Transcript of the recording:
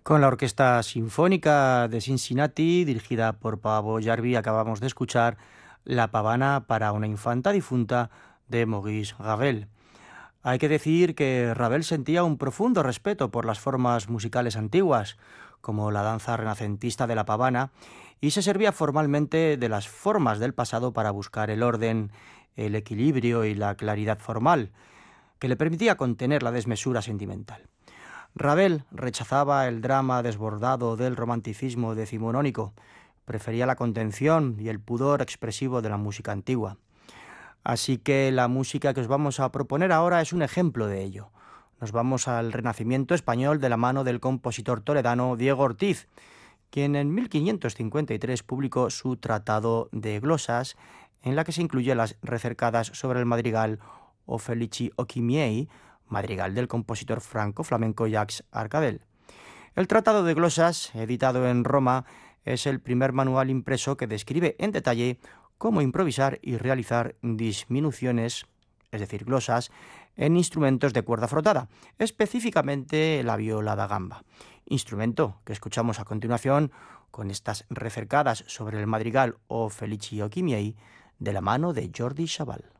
Con la Orquesta Sinfónica de Cincinnati, dirigida por Paavo Järvi, acabamos de escuchar La pavana para una infanta difunta de Maurice Ravel. Hay que decir que Ravel sentía un profundo respeto por las formas musicales antiguas, como la danza renacentista de la pavana, y se servía formalmente de las formas del pasado para buscar el orden, el equilibrio y la claridad formal, que le permitía contener la desmesura sentimental. Ravel rechazaba el drama desbordado del romanticismo decimonónico, prefería la contención y el pudor expresivo de la música antigua. Así que la música que os vamos a proponer ahora es un ejemplo de ello. Nos vamos al Renacimiento español de la mano del compositor toledano Diego Ortiz, quien en 1553 publicó su Tratado de Glosas, en la que se incluyen las recercadas sobre el madrigal O Felici Occhi Miei, madrigal del compositor franco-flamenco Jacques Arcadel. El Tratado de Glosas, editado en Roma, es el primer manual impreso que describe en detalle cómo improvisar y realizar disminuciones, es decir, glosas, en instrumentos de cuerda frotada, específicamente la viola da gamba, instrumento que escuchamos a continuación con estas recercadas sobre el madrigal O Felici Occhi Miei de la mano de Jordi Chaval.